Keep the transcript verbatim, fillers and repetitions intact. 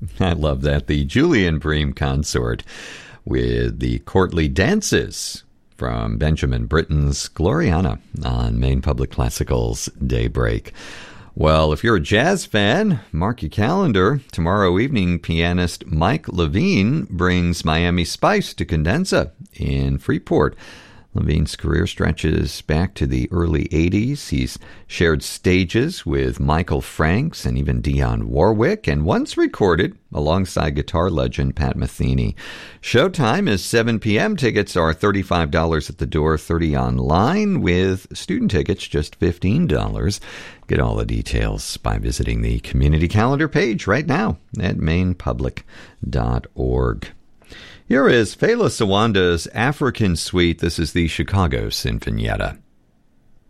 I love that. The Julian Bream Consort with the courtly dances from Benjamin Britten's Gloriana on Maine Public Classical's Daybreak. Well, if you're a jazz fan, mark your calendar. Tomorrow evening, pianist Mike Levine brings Miami Spice to Cadenza in Freeport. Levine's career stretches back to the early eighties. He's shared stages with Michael Franks and even Dionne Warwick, and once recorded alongside guitar legend Pat Metheny. Showtime is seven p.m. Tickets are thirty-five dollars at the door, thirty dollars online, with student tickets just fifteen dollars. Get all the details by visiting the community calendar page right now at maine public dot org. Here is Fela Sawanda's African Suite. This is the Chicago Sinfonietta.